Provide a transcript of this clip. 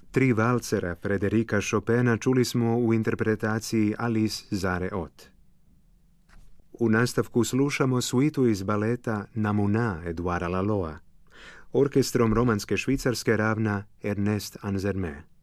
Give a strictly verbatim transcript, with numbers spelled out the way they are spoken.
Tri valcera Frederika Chopina čuli smo u interpretaciji Alice Zare Ot. U nastavku slušamo suitu iz baleta Namuna Eduara Laloa. Orkestrom romanske Švicarske ravna Ernest Ansermet.